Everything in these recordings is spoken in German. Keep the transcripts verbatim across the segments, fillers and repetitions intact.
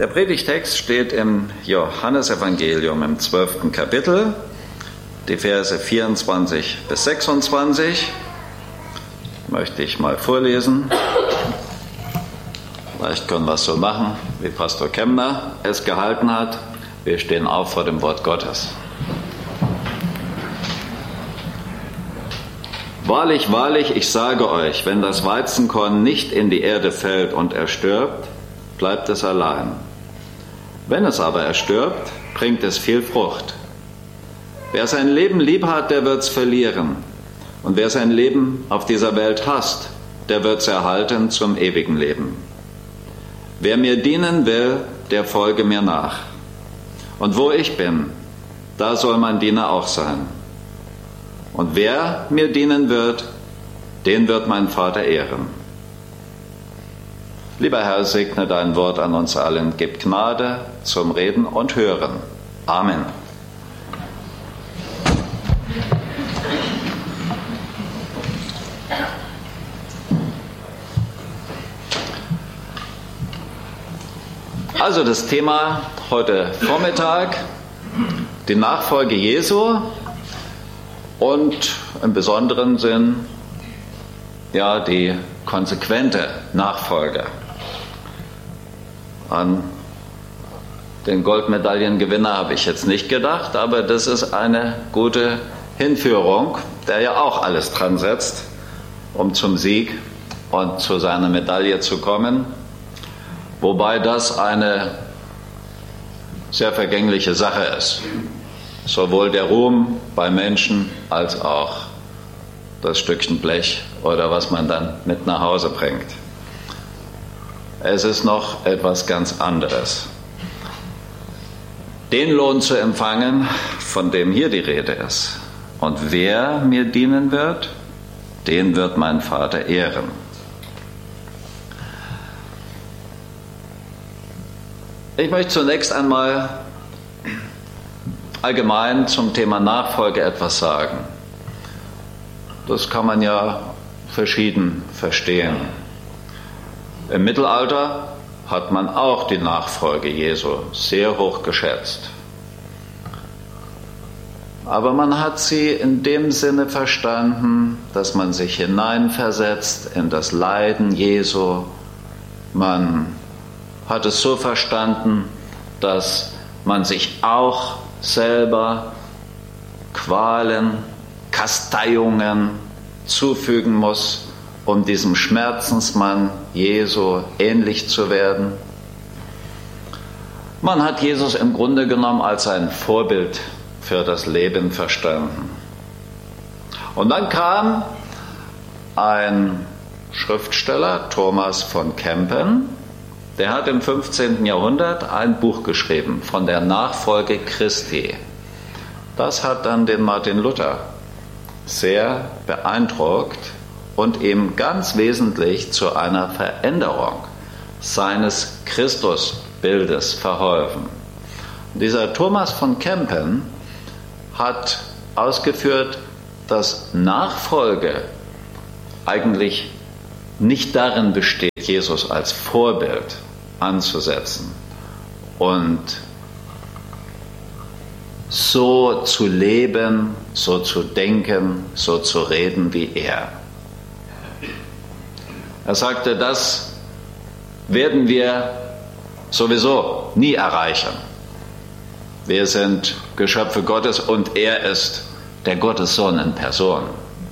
Der Predigtext steht im Johannesevangelium im zwölften Kapitel, die Verse vierundzwanzig bis sechsundzwanzig. Möchte ich mal vorlesen. Vielleicht können wir es so machen, wie Pastor Kemner es gehalten hat. Wir stehen auf vor dem Wort Gottes. Wahrlich, wahrlich, ich sage euch, wenn das Weizenkorn nicht in die Erde fällt und erstirbt, bleibt es allein. Wenn es aber erstirbt, bringt es viel Frucht. Wer sein Leben lieb hat, der wird's verlieren. Und wer sein Leben auf dieser Welt hasst, der wird's erhalten zum ewigen Leben. Wer mir dienen will, der folge mir nach. Und wo ich bin, da soll mein Diener auch sein. Und wer mir dienen wird, den wird mein Vater ehren. Lieber Herr, segne dein Wort an uns allen, gib Gnade zum Reden und Hören. Amen. Also das Thema heute Vormittag, die Nachfolge Jesu und im besonderen Sinn ja die konsequente Nachfolge. An den Goldmedaillengewinner habe ich jetzt nicht gedacht, aber das ist eine gute Hinführung, der ja auch alles dran setzt, um zum Sieg und zu seiner Medaille zu kommen. Wobei das eine sehr vergängliche Sache ist. Sowohl der Ruhm bei Menschen als auch das Stückchen Blech oder was man dann mit nach Hause bringt. Es ist noch etwas ganz anderes. Den Lohn zu empfangen, von dem hier die Rede ist. Und wer mir dienen wird, den wird mein Vater ehren. Ich möchte zunächst einmal allgemein zum Thema Nachfolge etwas sagen. Das kann man ja verschieden verstehen. Im Mittelalter hat man auch die Nachfolge Jesu sehr hoch geschätzt. Aber man hat sie in dem Sinne verstanden, dass man sich hineinversetzt in das Leiden Jesu. Man hat es so verstanden, dass man sich auch selber Qualen, Kasteiungen zufügen muss, um diesem Schmerzensmann Jesu ähnlich zu werden. Man hat Jesus im Grunde genommen als ein Vorbild für das Leben verstanden. Und dann kam ein Schriftsteller, Thomas von Kempen, der hat im fünfzehnten Jahrhundert ein Buch geschrieben von der Nachfolge Christi. Das hat dann den Martin Luther sehr beeindruckt und ihm ganz wesentlich zu einer Veränderung seines Christusbildes verholfen. Dieser Thomas von Kempen hat ausgeführt, dass Nachfolge eigentlich nicht darin besteht, Jesus als Vorbild anzusetzen und so zu leben, so zu denken, so zu reden wie er. Er sagte, das werden wir sowieso nie erreichen. Wir sind Geschöpfe Gottes und er ist der Gottessohn in Person.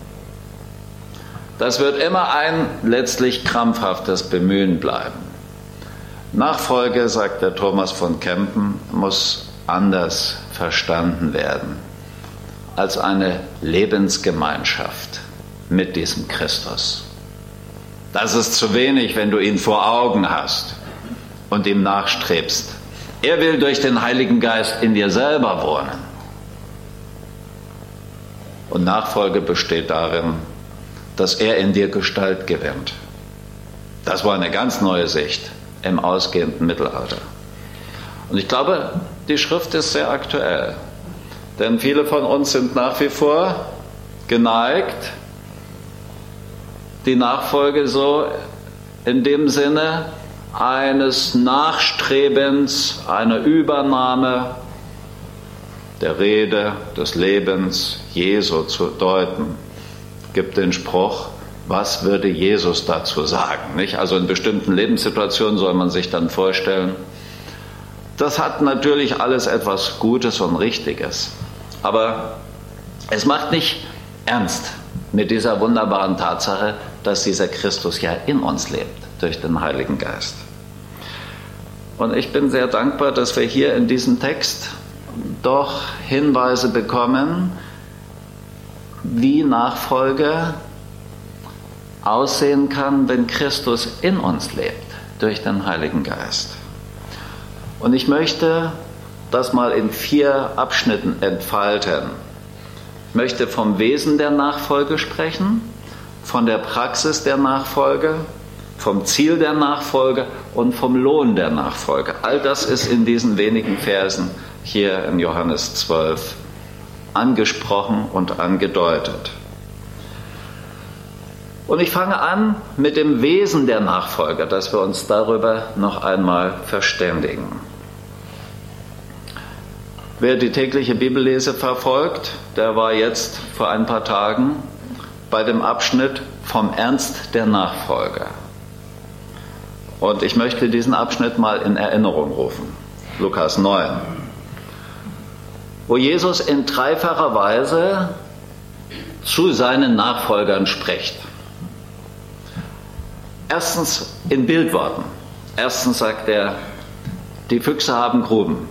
Das wird immer ein letztlich krampfhaftes Bemühen bleiben. Nachfolge, sagt der Thomas von Kempen, muss anders verstanden werden als eine Lebensgemeinschaft mit diesem Christus. Das ist zu wenig, wenn du ihn vor Augen hast und ihm nachstrebst. Er will durch den Heiligen Geist in dir selber wohnen. Und Nachfolge besteht darin, dass er in dir Gestalt gewinnt. Das war eine ganz neue Sicht im ausgehenden Mittelalter. Und ich glaube, die Schrift ist sehr aktuell. Denn viele von uns sind nach wie vor geneigt, die Nachfolge so in dem Sinne eines Nachstrebens, einer Übernahme der Rede des Lebens Jesu zu deuten. Es gibt den Spruch, was würde Jesus dazu sagen? Nicht? Also in bestimmten Lebenssituationen soll man sich dann vorstellen, das hat natürlich alles etwas Gutes und Richtiges, aber es macht nicht ernst mit dieser wunderbaren Tatsache, dass dieser Christus ja in uns lebt, durch den Heiligen Geist. Und ich bin sehr dankbar, dass wir hier in diesem Text doch Hinweise bekommen, wie Nachfolge aussehen kann, wenn Christus in uns lebt, durch den Heiligen Geist. Und ich möchte das mal in vier Abschnitten entfalten. Ich möchte vom Wesen der Nachfolge sprechen, von der Praxis der Nachfolge, vom Ziel der Nachfolge und vom Lohn der Nachfolge. All das ist in diesen wenigen Versen hier in Johannes zwölf angesprochen und angedeutet. Und ich fange an mit dem Wesen der Nachfolge, dass wir uns darüber noch einmal verständigen. Wer die tägliche Bibellese verfolgt, der war jetzt vor ein paar Tagen bei dem Abschnitt vom Ernst der Nachfolge. Und ich möchte diesen Abschnitt mal in Erinnerung rufen. Lukas neun. Wo Jesus in dreifacher Weise zu seinen Nachfolgern spricht. Erstens in Bildworten. Erstens sagt er, die Füchse haben Gruben,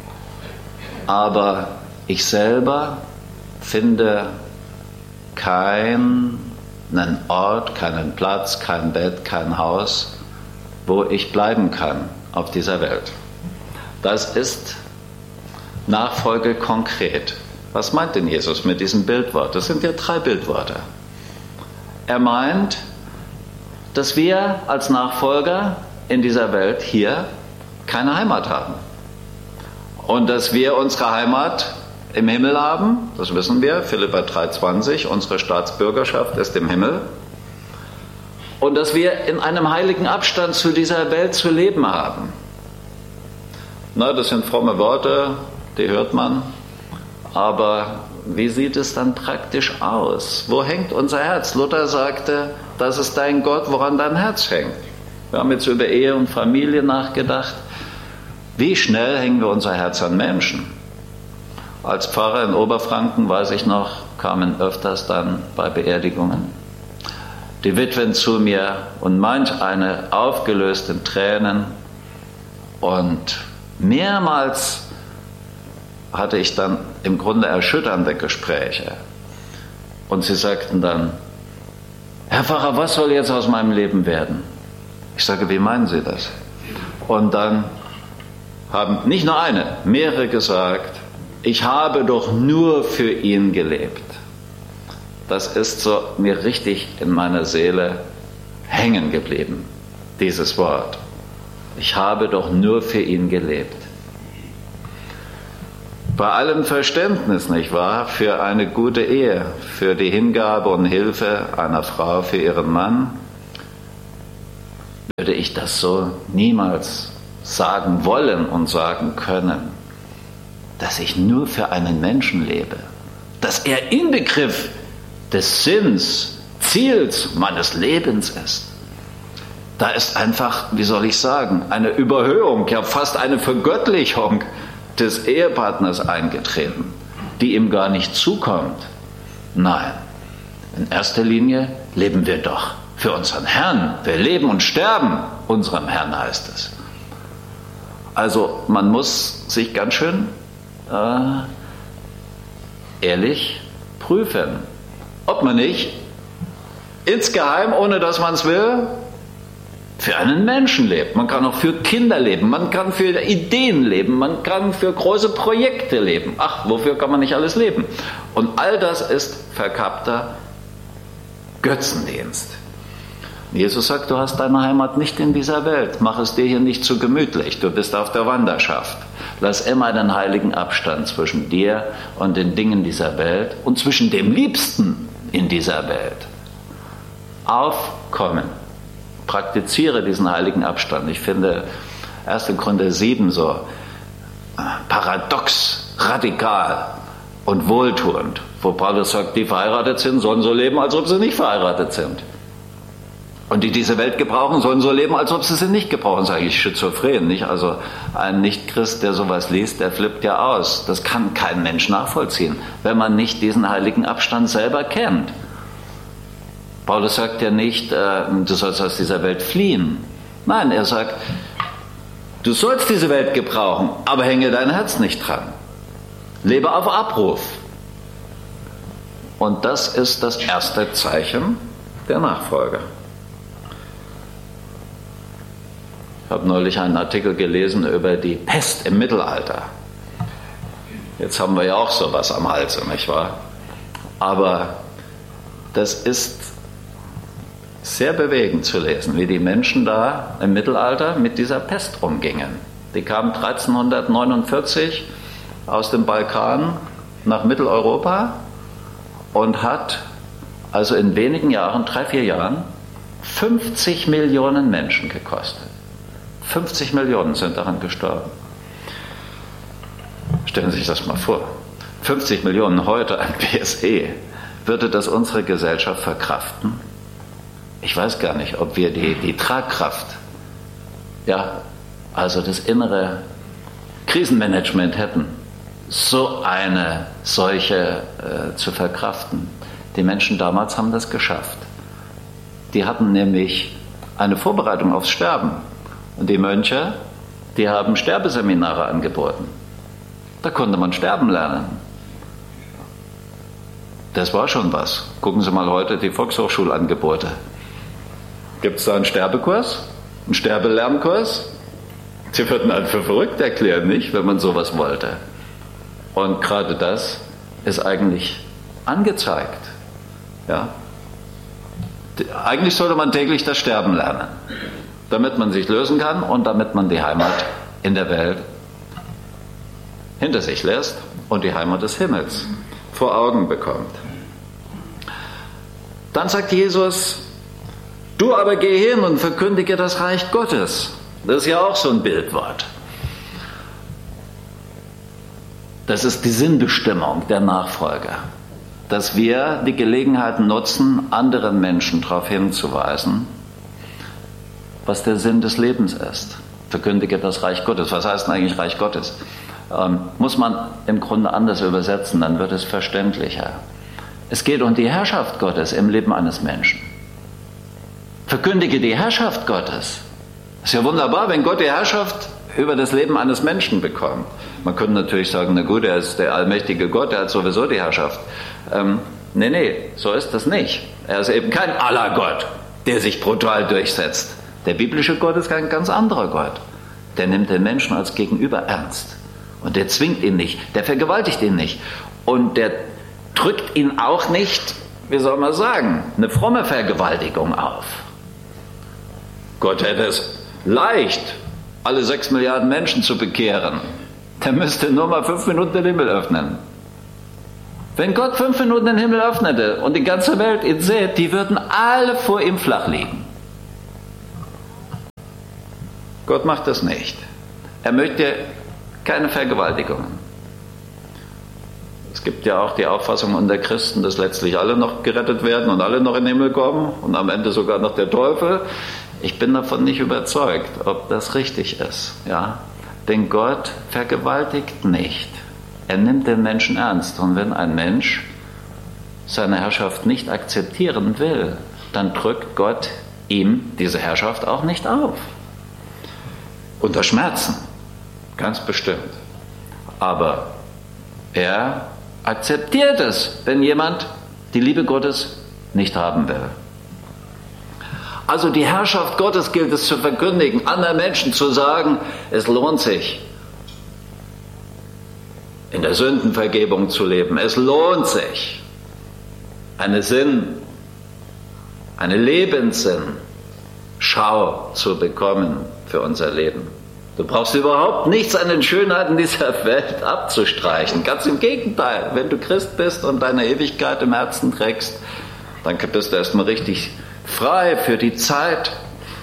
aber ich selber finde keinen Ort, keinen Platz, kein Bett, kein Haus, wo ich bleiben kann auf dieser Welt. Das ist Nachfolge konkret. Was meint denn Jesus mit diesem Bildwort? Das sind ja drei Bildworte. Er meint, dass wir als Nachfolger in dieser Welt hier keine Heimat haben. Und dass wir unsere Heimat im Himmel haben, das wissen wir, Philipper drei zwanzig, unsere Staatsbürgerschaft ist im Himmel. Und dass wir in einem heiligen Abstand zu dieser Welt zu leben haben. Na, das sind fromme Worte, die hört man. Aber wie sieht es dann praktisch aus? Wo hängt unser Herz? Luther sagte, das ist dein Gott, woran dein Herz hängt. Wir haben jetzt über Ehe und Familie nachgedacht. Wie schnell hängen wir unser Herz an Menschen? Als Pfarrer in Oberfranken, weiß ich noch, kamen öfters dann bei Beerdigungen die Witwen zu mir und manch eine aufgelöst in Tränen. Und mehrmals hatte ich dann im Grunde erschütternde Gespräche. Und sie sagten dann, Herr Pfarrer, was soll jetzt aus meinem Leben werden? Ich sage, wie meinen Sie das? Und dann haben nicht nur eine, mehrere gesagt, ich habe doch nur für ihn gelebt. Das ist so mir richtig in meiner Seele hängen geblieben, dieses Wort. Ich habe doch nur für ihn gelebt. Bei allem Verständnis, nicht wahr, für eine gute Ehe, für die Hingabe und Hilfe einer Frau für ihren Mann, würde ich das so niemals sagen wollen und sagen können, dass ich nur für einen Menschen lebe, dass er Inbegriff des Sinns, Ziels meines Lebens ist. Da ist einfach, wie soll ich sagen, eine Überhöhung, ja fast eine Vergöttlichung des Ehepartners eingetreten, die ihm gar nicht zukommt. Nein, in erster Linie leben wir doch für unseren Herrn. Wir leben und sterben unserem Herrn, heißt es. Also man muss sich ganz schön äh, ehrlich prüfen, ob man nicht insgeheim, ohne dass man es will, für einen Menschen lebt. Man kann auch für Kinder leben, man kann für Ideen leben, man kann für große Projekte leben. Ach, wofür kann man nicht alles leben? Und all das ist verkappter Götzendienst. Jesus sagt, du hast deine Heimat nicht in dieser Welt. Mach es dir hier nicht zu gemütlich. Du bist auf der Wanderschaft. Lass immer einen heiligen Abstand zwischen dir und den Dingen dieser Welt und zwischen dem Liebsten in dieser Welt aufkommen. praktiziere diesen heiligen Abstand. Ich finde erster Korinther sieben so paradox, radikal und wohltuend, wo Paulus sagt, die verheiratet sind, sollen so leben, als ob sie nicht verheiratet sind. Und die diese Welt gebrauchen, sollen so leben, als ob sie sie nicht gebrauchen. Sage ich schizophren, nicht? Also ein Nicht-Christ, der sowas liest, der flippt ja aus. Das kann kein Mensch nachvollziehen, wenn man nicht diesen heiligen Abstand selber kennt. Paulus sagt ja nicht, äh, du sollst aus dieser Welt fliehen. Nein, er sagt, du sollst diese Welt gebrauchen, aber hänge dein Herz nicht dran. Lebe auf Abruf. Und das ist das erste Zeichen der Nachfolge. Ich habe neulich einen Artikel gelesen über die Pest im Mittelalter. Jetzt haben wir ja auch sowas am Halse, nicht wahr? Aber das ist sehr bewegend zu lesen, wie die Menschen da im Mittelalter mit dieser Pest umgingen. Die kam dreizehnhundertneunundvierzig aus dem Balkan nach Mitteleuropa und hat also in wenigen Jahren, drei, vier Jahren, fünfzig Millionen Menschen gekostet. fünfzig Millionen sind daran gestorben. Stellen Sie sich das mal vor. fünfzig Millionen heute an B S E. Würde das unsere Gesellschaft verkraften? Ich weiß gar nicht, ob wir die, die Tragkraft, ja, also das innere Krisenmanagement hätten, so eine Seuche äh, zu verkraften. Die Menschen damals haben das geschafft. Die hatten nämlich eine Vorbereitung aufs Sterben. Und die Mönche, die haben Sterbeseminare angeboten. Da konnte man sterben lernen. Das war schon was. Gucken Sie mal heute die Volkshochschulangebote. Gibt es da einen Sterbekurs? Einen Sterbelernkurs? Sie würden einen für verrückt erklären, nicht, wenn man sowas wollte. Und gerade das ist eigentlich angezeigt. Ja? Eigentlich sollte man täglich das Sterben lernen, damit man sich lösen kann und damit man die Heimat in der Welt hinter sich lässt und die Heimat des Himmels vor Augen bekommt. Dann sagt Jesus, du aber geh hin und verkündige das Reich Gottes. Das ist ja auch so ein Bildwort. Das ist die Sinnbestimmung der Nachfolger, dass wir die Gelegenheit nutzen, anderen Menschen darauf hinzuweisen, was der Sinn des Lebens ist. Verkündige das Reich Gottes. Was heißt denn eigentlich Reich Gottes? Ähm, muss man im Grunde anders übersetzen, dann wird es verständlicher. Es geht um die Herrschaft Gottes im Leben eines Menschen. Verkündige die Herrschaft Gottes. Ist ja wunderbar, wenn Gott die Herrschaft über das Leben eines Menschen bekommt. Man könnte natürlich sagen, na gut, er ist der allmächtige Gott, er hat sowieso die Herrschaft. Ähm, nee, nee, so ist das nicht. Er ist eben kein Allergott, der sich brutal durchsetzt. Der biblische Gott ist ein ganz anderer Gott. Der nimmt den Menschen als Gegenüber ernst. Und der zwingt ihn nicht, der vergewaltigt ihn nicht. Und der drückt ihn auch nicht, wie soll man sagen, eine fromme Vergewaltigung auf. Gott hätte es leicht, alle sechs Milliarden Menschen zu bekehren. Der müsste nur mal fünf Minuten den Himmel öffnen. Wenn Gott fünf Minuten den Himmel öffnete und die ganze Welt ihn sähe, die würden alle vor ihm flach liegen. Gott macht das nicht. Er möchte keine Vergewaltigungen. Es gibt ja auch die Auffassung unter Christen, dass letztlich alle noch gerettet werden und alle noch in den Himmel kommen und am Ende sogar noch der Teufel. Ich bin davon nicht überzeugt, ob das richtig ist. Ja? Denn Gott vergewaltigt nicht. Er nimmt den Menschen ernst. Und wenn ein Mensch seine Herrschaft nicht akzeptieren will, dann drückt Gott ihm diese Herrschaft auch nicht auf. Unter Schmerzen, ganz bestimmt. Aber er akzeptiert es, wenn jemand die Liebe Gottes nicht haben will. Also die Herrschaft Gottes gilt es zu verkündigen, anderen Menschen zu sagen, es lohnt sich, in der Sündenvergebung zu leben. Es lohnt sich, eine Sinn, eine Lebenssinn-Schau zu bekommen für unser Leben. Du brauchst überhaupt nichts an den Schönheiten dieser Welt abzustreichen. Ganz im Gegenteil, wenn du Christ bist und deine Ewigkeit im Herzen trägst, dann bist du erstmal richtig frei für die Zeit,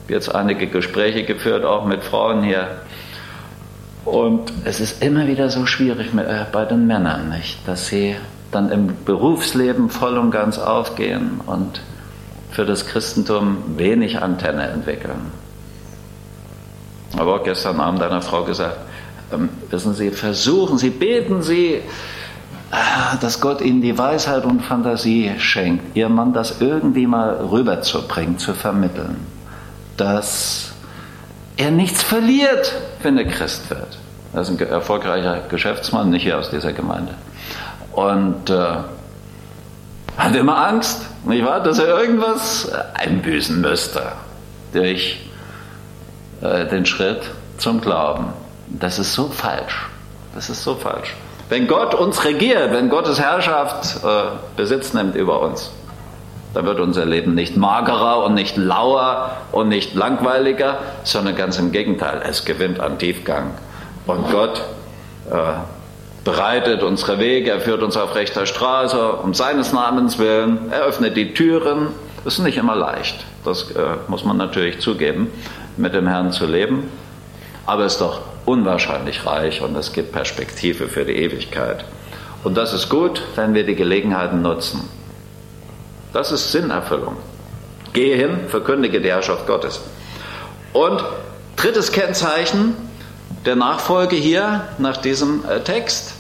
jetzt einige Gespräche geführt, auch mit Frauen hier. Und es ist immer wieder so schwierig mit, äh, bei den Männern, nicht? Dass sie dann im Berufsleben voll und ganz aufgehen und für das Christentum wenig Antenne entwickeln. Ich habe auch gestern Abend einer Frau gesagt, ähm, wissen Sie, versuchen Sie, beten Sie, äh, dass Gott Ihnen die Weisheit und Fantasie schenkt, Ihr Mann das irgendwie mal rüberzubringen, zu vermitteln, dass er nichts verliert, wenn er Christ wird. Das ist ein erfolgreicher Geschäftsmann, nicht hier aus dieser Gemeinde. Und äh, hat immer Angst, nicht wahr, dass er irgendwas einbüßen müsste durch äh, den Schritt zum Glauben. Das ist so falsch. Das ist so falsch. Wenn Gott uns regiert, wenn Gottes Herrschaft äh, Besitz nimmt über uns, dann wird unser Leben nicht magerer und nicht lauer und nicht langweiliger, sondern ganz im Gegenteil, es gewinnt an Tiefgang. Und Gott äh, bereitet unsere Wege, er führt uns auf rechter Straße, um seines Namens willen, er öffnet die Türen. Das ist nicht immer leicht, das äh, muss man natürlich zugeben, mit dem Herrn zu leben. Aber es ist doch unwahrscheinlich reich und es gibt Perspektive für die Ewigkeit. Und das ist gut, wenn wir die Gelegenheiten nutzen. Das ist Sinnerfüllung. Gehe hin, verkündige die Herrschaft Gottes. Und drittes Kennzeichen der Nachfolge hier nach diesem Text.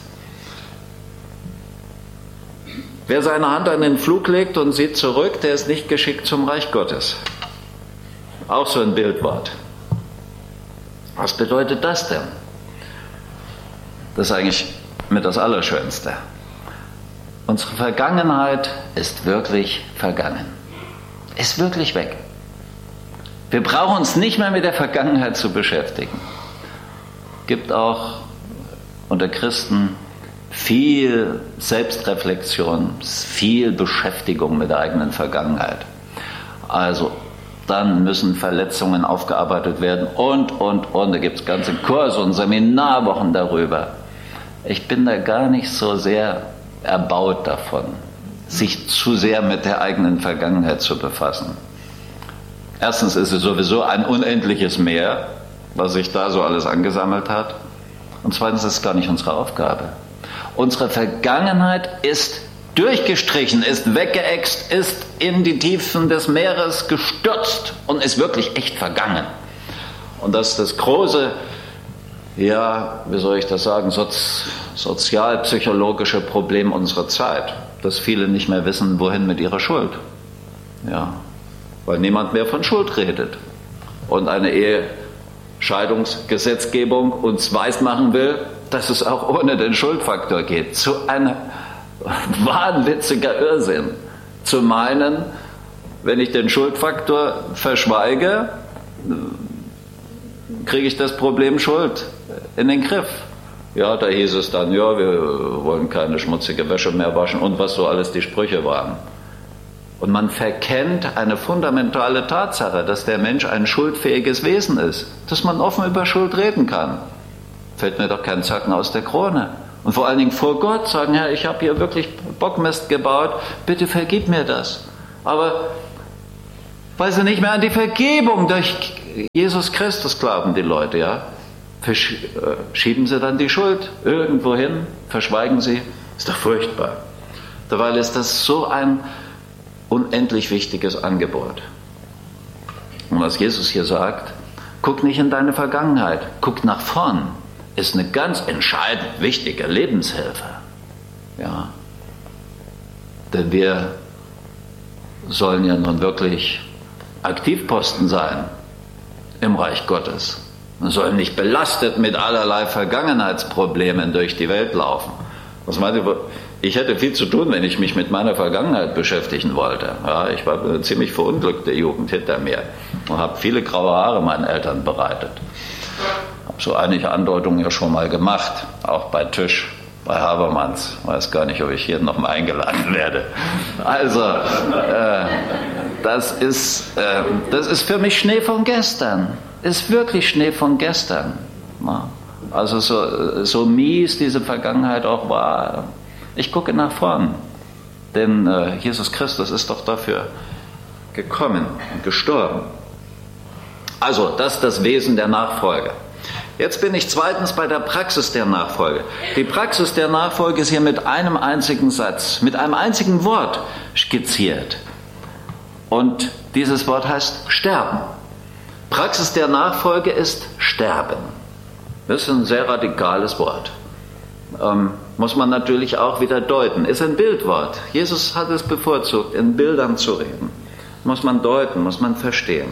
Wer seine Hand an den Pflug legt und sieht zurück, der ist nicht geschickt zum Reich Gottes. Auch so ein Bildwort. Was bedeutet das denn? Das ist eigentlich mit das Allerschönste. Unsere Vergangenheit ist wirklich vergangen. Ist wirklich weg. Wir brauchen uns nicht mehr mit der Vergangenheit zu beschäftigen. Es gibt auch unter Christen viel Selbstreflexion, viel Beschäftigung mit der eigenen Vergangenheit. Also dann müssen Verletzungen aufgearbeitet werden und, und, und. Da gibt es ganze Kurse und Seminarwochen darüber. Ich bin da gar nicht so sehr erbaut davon, sich zu sehr mit der eigenen Vergangenheit zu befassen. Erstens ist es sowieso ein unendliches Meer, was sich da so alles angesammelt hat. Und zweitens ist es gar nicht unsere Aufgabe. Unsere Vergangenheit ist durchgestrichen, ist weggeäxt, ist in die Tiefen des Meeres gestürzt und ist wirklich echt vergangen. Und das ist das große, ja, wie soll ich das sagen, Sozi- sozialpsychologische Problem unserer Zeit, dass viele nicht mehr wissen, wohin mit ihrer Schuld. Ja, weil niemand mehr von Schuld redet. Und eine Ehescheidungsgesetzgebung uns weismachen will, dass es auch ohne den Schuldfaktor geht. Zu einer wahnwitziger Irrsinn, zu meinen, wenn ich den Schuldfaktor verschweige, kriege ich das Problem Schuld in den Griff. Ja, da hieß es dann, ja, wir wollen keine schmutzige Wäsche mehr waschen und was so alles die Sprüche waren. Und man verkennt eine fundamentale Tatsache, dass der Mensch ein schuldfähiges Wesen ist, dass man offen über Schuld reden kann. Fällt mir doch kein Zacken aus der Krone. Und vor allen Dingen vor Gott sagen, Herr, ich habe hier wirklich Bockmist gebaut, bitte vergib mir das. Aber weil sie nicht mehr an die Vergebung durch Jesus Christus glauben, die Leute, ja, schieben sie dann die Schuld irgendwo hin, verschweigen sie. Ist doch furchtbar. Dabei ist das so ein unendlich wichtiges Angebot. Und was Jesus hier sagt, guck nicht in deine Vergangenheit, guck nach vorn. Ist eine ganz entscheidend wichtige Lebenshilfe. Ja. Denn wir sollen ja nun wirklich Aktivposten sein im Reich Gottes. Wir sollen nicht belastet mit allerlei Vergangenheitsproblemen durch die Welt laufen. Was meint ihr? Ich hätte viel zu tun, wenn ich mich mit meiner Vergangenheit beschäftigen wollte. Ja, ich war eine ziemlich verunglückte Jugend hinter mir und habe viele graue Haare meinen Eltern bereitet. Habe so einige Andeutungen ja schon mal gemacht, auch bei Tisch, bei Habermanns. Weiß gar nicht, ob ich hier nochmal eingeladen werde. Also, äh, das ist, äh, das ist für mich Schnee von gestern. Ist wirklich Schnee von gestern. Ja. Also so, so mies diese Vergangenheit auch war. Ich gucke nach vorn. Denn äh, Jesus Christus ist doch dafür gekommen und gestorben. Also, das ist das Wesen der Nachfolge. Jetzt bin ich zweitens bei der Praxis der Nachfolge. Die Praxis der Nachfolge ist hier mit einem einzigen Satz, mit einem einzigen Wort skizziert. Und dieses Wort heißt sterben. Praxis der Nachfolge ist sterben. Das ist ein sehr radikales Wort. Ähm, muss man natürlich auch wieder deuten. Ist ein Bildwort. Jesus hat es bevorzugt, in Bildern zu reden. Muss man deuten, muss man verstehen.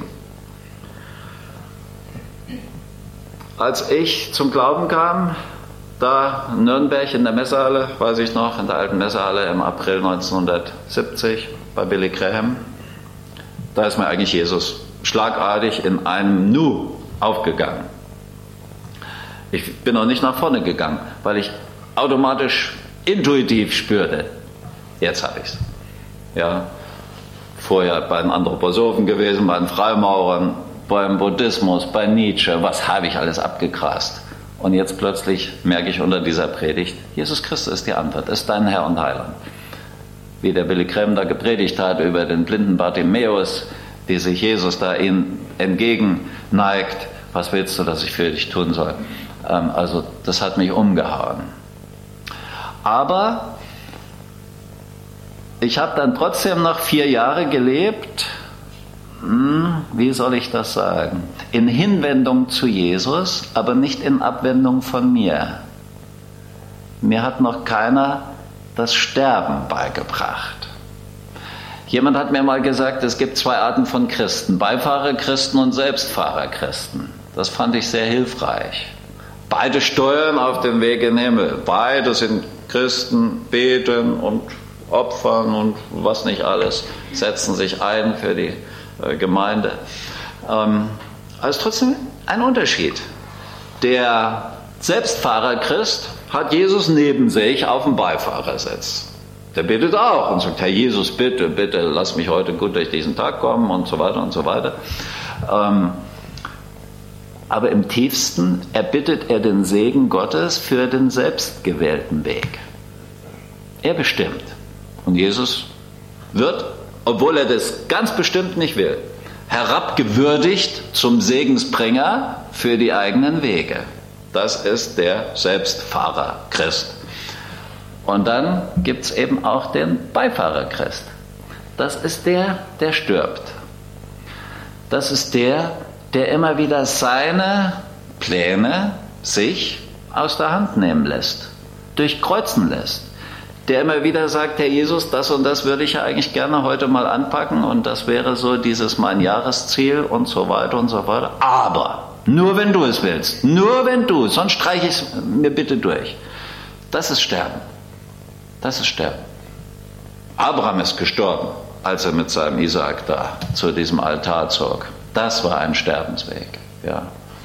Als ich zum Glauben kam, da in Nürnberg in der Messehalle, weiß ich noch, in der alten Messehalle im April neunzehnhundertsiebzig bei Billy Graham, da ist mir eigentlich Jesus schlagartig in einem Nu aufgegangen. Ich bin noch nicht nach vorne gegangen, weil ich automatisch, intuitiv spürte, jetzt habe ich es. Ja, vorher bei den Anthroposophen gewesen, bei den Freimaurern, beim Buddhismus, bei Nietzsche, was habe ich alles abgegrast. Und jetzt plötzlich merke ich unter dieser Predigt, Jesus Christus ist die Antwort, ist dein Herr und Heiland. Wie der Billy Graham da gepredigt hat über den blinden Bartimäus, wie sich Jesus da ihm entgegenneigt, was willst du, dass ich für dich tun soll? Ähm, also das hat mich umgehauen. Aber ich habe dann trotzdem noch vier Jahre gelebt, hm, wie soll ich das sagen, in Hinwendung zu Jesus, aber nicht in Abwendung von mir. Mir hat noch keiner das Sterben beigebracht. Jemand hat mir mal gesagt, es gibt zwei Arten von Christen, Beifahrerchristen und Selbstfahrerchristen. Das fand ich sehr hilfreich. Beide steuern auf dem Weg in den Himmel. Beide sind Christen, beten und opfern und was nicht alles, setzen sich ein für die äh, Gemeinde. Ähm, also trotzdem ein Unterschied. Der Selbstfahrerchrist hat Jesus neben sich auf dem Beifahrersitz. Der betet auch und sagt, Herr Jesus, bitte, bitte, lass mich heute gut durch diesen Tag kommen und so weiter und so weiter. Ähm, aber im tiefsten erbittet er den Segen Gottes für den selbstgewählten Weg. Er bestimmt. Und Jesus wird, obwohl er das ganz bestimmt nicht will, herabgewürdigt zum Segensbringer für die eigenen Wege. Das ist der Selbstfahrer-Christ. Und dann gibt es eben auch den Beifahrer-Christ. Das ist der, der stirbt. Das ist der, der immer wieder seine Pläne sich aus der Hand nehmen lässt, durchkreuzen lässt. Der immer wieder sagt, Herr Jesus, das und das würde ich ja eigentlich gerne heute mal anpacken und das wäre so dieses mein Jahresziel und so weiter und so weiter. Aber nur wenn du es willst, nur wenn du, sonst streiche ich es mir bitte durch. Das ist Sterben. Das ist Sterben. Abraham ist gestorben, als er mit seinem Isaak da zu diesem Altar zog. Das war ein Sterbensweg. Ja.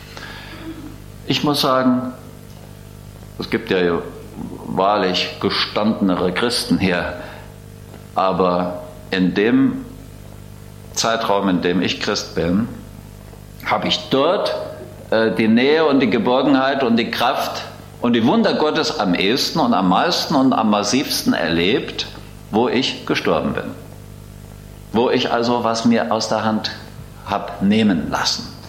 Ich muss sagen, es gibt ja wahrlich gestandenere Christen hier, aber in dem Zeitraum, in dem ich Christ bin, habe ich dort äh, die Nähe und die Geborgenheit und die Kraft und die Wunder Gottes am ehesten und am meisten und am massivsten erlebt, wo ich gestorben bin. Wo ich also was mir aus der Hand habe nehmen lassen.